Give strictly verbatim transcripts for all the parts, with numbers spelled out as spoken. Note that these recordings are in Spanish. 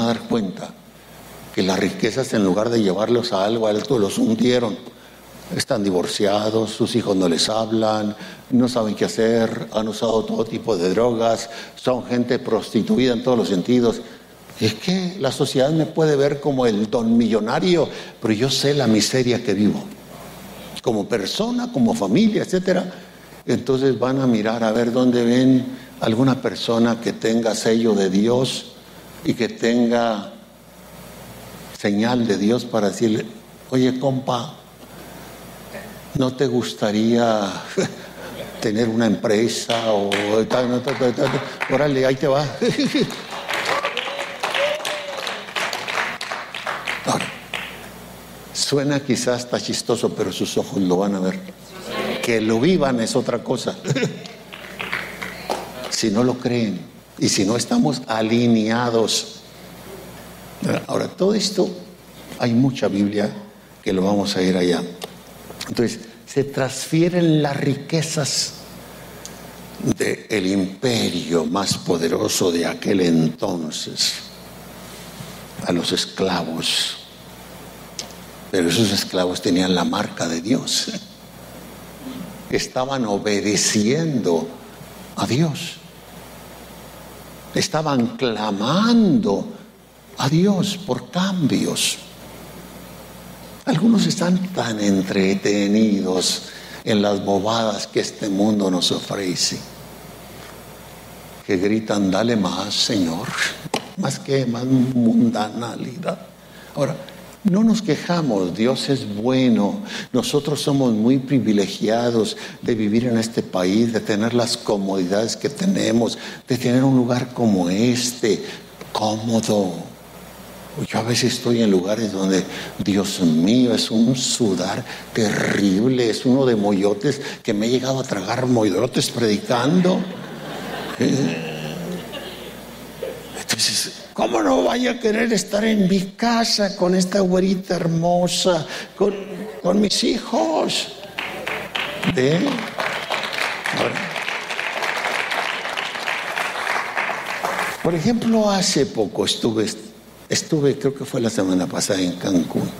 dar cuenta que las riquezas, en lugar de llevarlos a algo alto, los hundieron. Están divorciados, sus hijos no les hablan, no saben qué hacer, han usado todo tipo de drogas, son gente prostituida en todos los sentidos. Es que la sociedad me puede ver como el don millonario, pero yo sé la miseria que vivo, como persona, como familia, etcétera. Entonces van a mirar a ver dónde ven alguna persona que tenga sello de Dios y que tenga señal de Dios para decirle: oye, compa, ¿no te gustaría tener una empresa? O tal, tal, tal, tal? Órale, ahí te va. Ahora, suena quizás hasta chistoso, pero sus ojos lo van a ver. Que lo vivan es otra cosa. Si no lo creen y si no estamos alineados. Ahora, todo esto, hay mucha Biblia que lo vamos a ir allá. Entonces, se transfieren las riquezas del imperio más poderoso de aquel entonces a los esclavos. Pero esos esclavos tenían la marca de Dios. Estaban obedeciendo a Dios. Estaban clamando a Dios por cambios. Algunos están tan entretenidos en las bobadas que este mundo nos ofrece, que gritan: dale más, Señor, más que más mundanalidad. Ahora, no nos quejamos, Dios es bueno. Nosotros somos muy privilegiados de vivir en este país, de tener las comodidades que tenemos, de tener un lugar como este, cómodo. Yo a veces estoy en lugares donde, Dios mío, es un sudar terrible, es uno de moyotes, que me he llegado a tragar moyotes predicando. Entonces, ¿cómo no vaya a querer estar en mi casa con esta güerita hermosa, con, con mis hijos? ¿Ve? Ahora, por ejemplo, hace poco estuve... Estuve, creo que fue la semana pasada, en Cancún.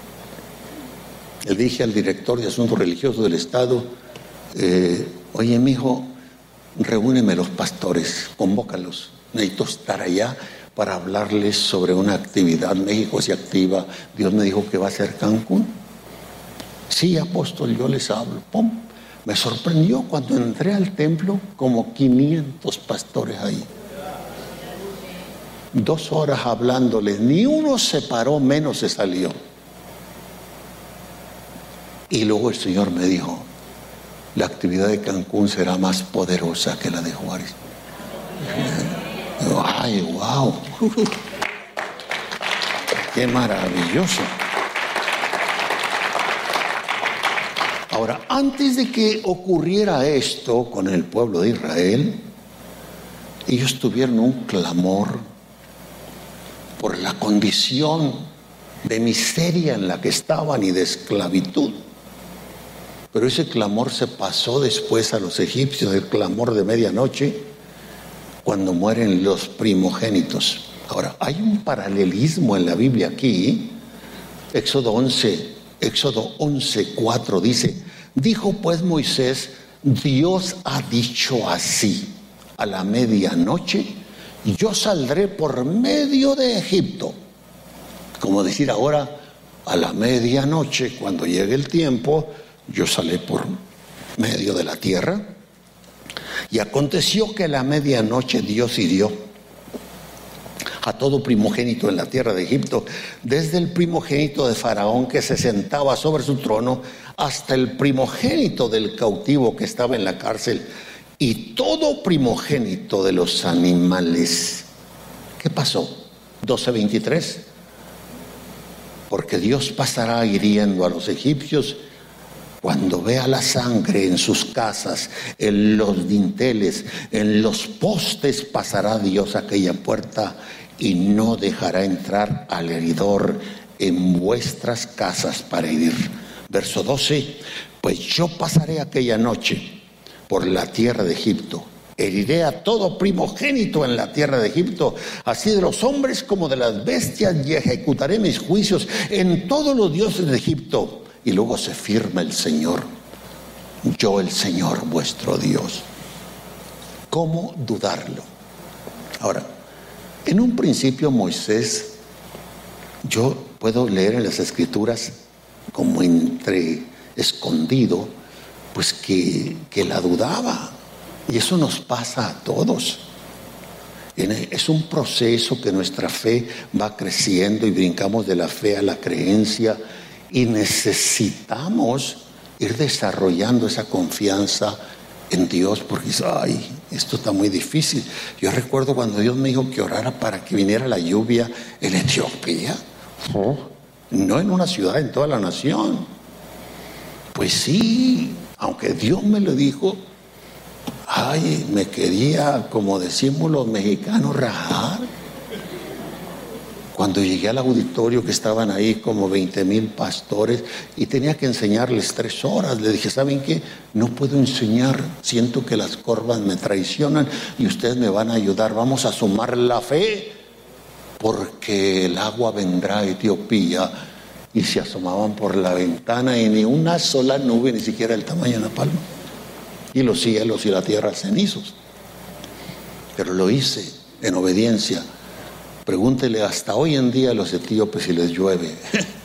Le dije al director de Asuntos Religiosos del Estado: eh, oye, mijo, reúneme los pastores, convócalos. Necesito estar allá para hablarles sobre una actividad. México se activa. Dios me dijo que va a ser Cancún. Sí, apóstol, yo les hablo. ¡Pum! Me sorprendió cuando entré al templo, como quinientos pastores ahí. Dos horas hablándoles, ni uno se paró, menos se salió. Y luego el Señor me dijo: la actividad de Cancún será más poderosa que la de Juárez. ¡Ay, wow! ¡Qué maravilloso! Ahora, antes de que ocurriera esto con el pueblo de Israel, ellos tuvieron un clamor por la condición de miseria en la que estaban y de esclavitud. Pero ese clamor se pasó después a los egipcios, el clamor de medianoche, cuando mueren los primogénitos. Ahora, hay un paralelismo en la Biblia aquí. Éxodo once, Éxodo once, cuatro dice: dijo pues Moisés: Dios ha dicho así, a la medianoche yo saldré por medio de Egipto. Como decir ahora, a la medianoche, cuando llegue el tiempo, yo salí por medio de la tierra. Y aconteció que a la medianoche Dios hirió a todo primogénito en la tierra de Egipto, desde el primogénito de Faraón que se sentaba sobre su trono, hasta el primogénito del cautivo que estaba en la cárcel, y todo primogénito de los animales. ¿Qué pasó? doce veintitrés. Porque Dios pasará hiriendo a los egipcios cuando vea la sangre en sus casas, en los dinteles, en los postes, pasará Dios aquella puerta y no dejará entrar al heridor en vuestras casas para herir. Verso doce. Pues yo pasaré aquella noche por la tierra de Egipto Heriré a todo primogénito en la tierra de Egipto, así de los hombres como de las bestias, y ejecutaré mis juicios en todos los dioses de Egipto. Y luego se firma el Señor, yo el Señor vuestro Dios. ¿Cómo dudarlo? Ahora, en un principio Moisés, yo puedo leer en las Escrituras como entre escondido, pues que, que la dudaba. Y eso nos pasa a todos. Es un proceso que nuestra fe va creciendo y brincamos de la fe a la creencia, y necesitamos ir desarrollando esa confianza en Dios, porque ay, esto está muy difícil. Yo recuerdo cuando Dios me dijo que orara para que viniera la lluvia en Etiopía, oh, no en una ciudad, en toda la nación. Pues sí, aunque Dios me lo dijo, ay, me quería, como decimos los mexicanos, rajar. Cuando llegué al auditorio, que estaban ahí como veinte mil pastores, y tenía que enseñarles tres horas, le dije, ¿saben qué? No puedo enseñar, siento que las corvas me traicionan y ustedes me van a ayudar, vamos a sumar la fe, porque el agua vendrá a Etiopía. Y se asomaban por la ventana y ni una sola nube, ni siquiera el tamaño de una palma, y los cielos y la tierra cenizos. Pero lo hice en obediencia. Pregúntele hasta hoy en día a los etíopes si les llueve.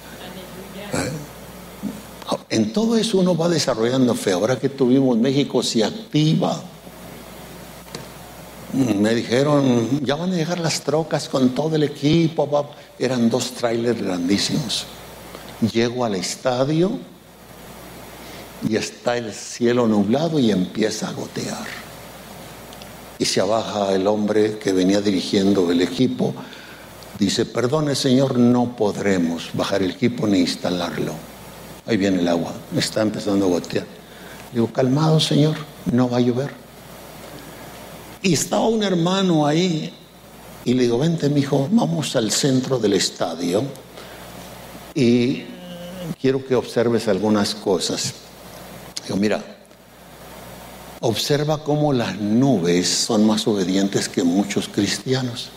En todo eso uno va desarrollando fe. Ahora que tuvimos México se activa. Me dijeron, ya van a llegar las trocas con todo el equipo. Eran dos trailers grandísimos. Llego al estadio y está el cielo nublado y empieza a gotear. Y se baja el hombre que venía dirigiendo el equipo. Dice, perdone señor, no podremos bajar el equipo ni instalarlo. Ahí viene el agua, está empezando a gotear. Digo, calmado señor, no va a llover. Y estaba un hermano ahí y le digo, vente mijo, vamos al centro del estadio y quiero que observes algunas cosas. Digo, mira, observa cómo las nubes son más obedientes que muchos cristianos.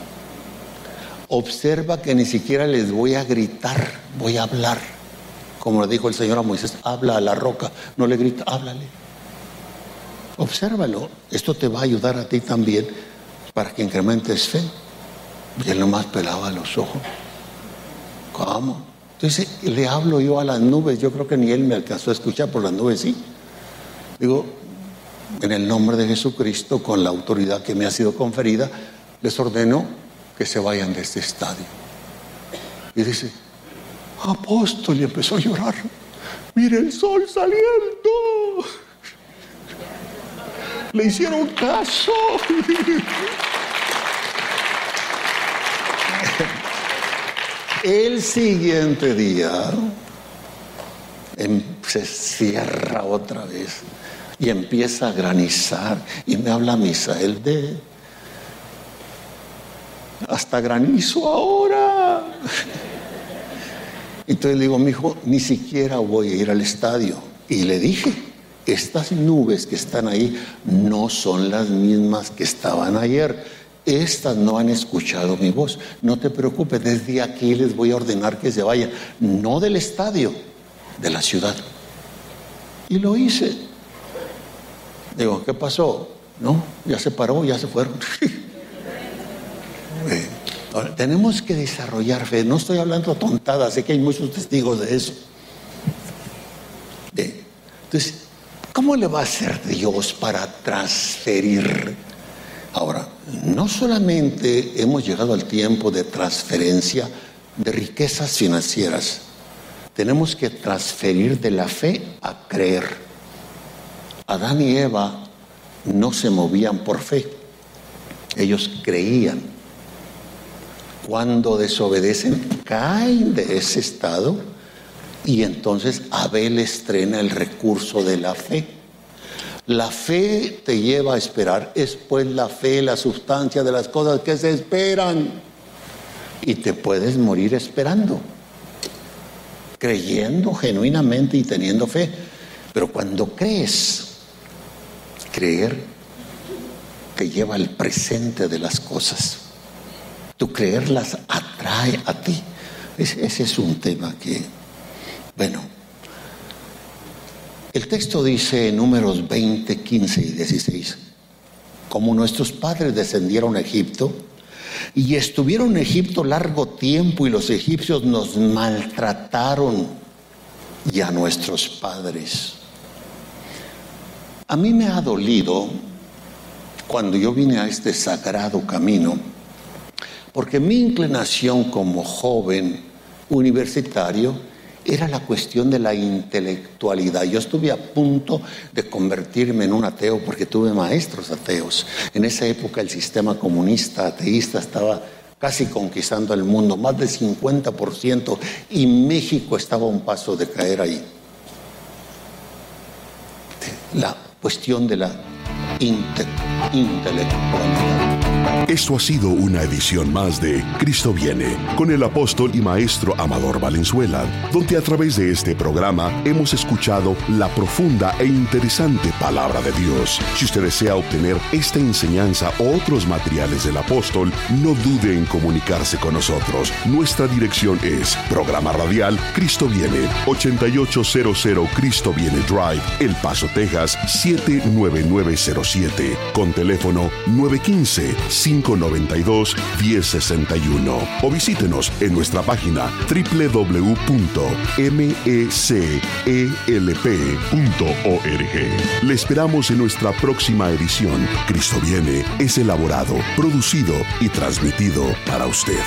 Observa que ni siquiera les voy a gritar, voy a hablar. Como le dijo el Señor a Moisés, habla a la roca, no le grita, háblale. Obsérvalo, esto te va a ayudar a ti también para que incrementes fe. Y él nomás pelaba los ojos. ¿Cómo? Entonces le hablo yo a las nubes, yo creo que ni él me alcanzó a escuchar, por las nubes sí. Digo, en el nombre de Jesucristo, con la autoridad que me ha sido conferida, les ordeno que se vayan de este estadio. Y dice, apóstol, y empezó a llorar. Mire el sol saliendo. Le hicieron caso. El siguiente día se cierra otra vez y empieza a granizar, y me habla Misael de hasta granizo ahora. Entonces le digo, mijo, ni siquiera voy a ir al estadio. Y le dije, estas nubes que están ahí no son las mismas que estaban ayer. Estas no han escuchado mi voz. No te preocupes, desde aquí les voy a ordenar que se vayan, no del estadio, de la ciudad. Y lo hice. Digo, ¿qué pasó? No, ya se paró, ya se fueron. eh, ahora, tenemos que desarrollar fe. No estoy hablando tontadas, sé que hay muchos testigos de eso. Eh, entonces, ¿cómo le va a hacer Dios para transferir? Ahora, no solamente hemos llegado al tiempo de transferencia de riquezas financieras, tenemos que transferir de la fe a creer. Adán y Eva no se movían por fe, ellos creían. Cuando desobedecen, caen de ese estado y entonces Abel estrena el recurso de la fe. La fe te lleva a esperar, es pues la fe la sustancia de las cosas que se esperan, y te puedes morir esperando, creyendo genuinamente y teniendo fe. Pero cuando crees, creer te lleva al presente de las cosas. Tu creerlas atrae a ti. Ese, ese es un tema que, bueno, el texto dice en Números veinte, quince y dieciséis, como nuestros padres descendieron a Egipto y estuvieron en Egipto largo tiempo y los egipcios nos maltrataron y a nuestros padres. A mí me ha dolido cuando yo vine a este sagrado camino, porque mi inclinación como joven universitario era la cuestión de la intelectualidad. Yo estuve a punto de convertirme en un ateo porque tuve maestros ateos. En esa época el sistema comunista ateísta estaba casi conquistando el mundo, más del cincuenta por ciento, y México estaba a un paso de caer ahí. La cuestión de la inte- intelectualidad. Esto ha sido una edición más de Cristo Viene, con el apóstol y maestro Amador Valenzuela, donde a través de este programa hemos escuchado la profunda e interesante palabra de Dios. Si usted desea obtener esta enseñanza o otros materiales del apóstol, no dude en comunicarse con nosotros. Nuestra dirección es Programa Radial Cristo Viene, ochenta y ocho cero cero Cristo Viene Drive, El Paso, Texas, siete nueve nueve cero siete, con teléfono nueve uno cinco, cinco nueve dos, uno cero seis uno, o visítenos en nuestra página doble u doble u doble u punto mecelp punto org. Le esperamos en nuestra próxima edición. Cristo Viene es elaborado, producido y transmitido para usted.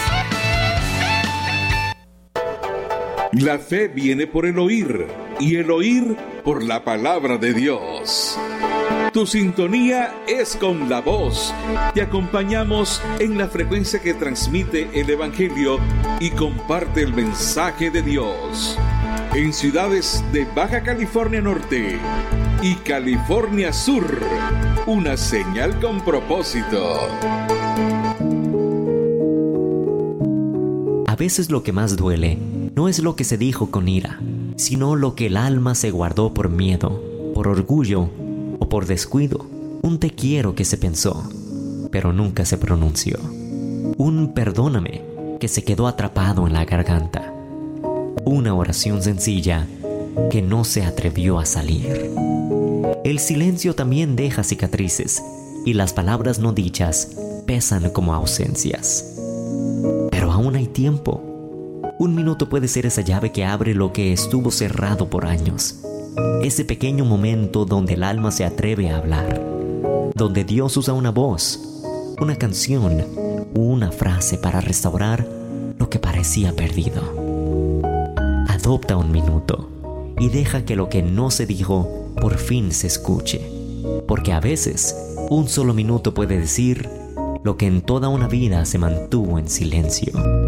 La fe viene por el oír, y el oír por la palabra de Dios. Tu sintonía es con la voz. Te acompañamos en la frecuencia que transmite el Evangelio y comparte el mensaje de Dios. En ciudades de Baja California Norte y California Sur, una señal con propósito. A veces lo que más duele no es lo que se dijo con ira, sino lo que el alma se guardó por miedo, por orgullo o por descuido. Un te quiero que se pensó, pero nunca se pronunció. Un perdóname que se quedó atrapado en la garganta. Una oración sencilla que no se atrevió a salir. El silencio también deja cicatrices y las palabras no dichas pesan como ausencias. Pero aún hay tiempo. Un minuto puede ser esa llave que abre lo que estuvo cerrado por años. Ese pequeño momento donde el alma se atreve a hablar, donde Dios usa una voz, una canción, una frase para restaurar lo que parecía perdido. Adopta un minuto y deja que lo que no se dijo por fin se escuche, porque a veces un solo minuto puede decir lo que en toda una vida se mantuvo en silencio.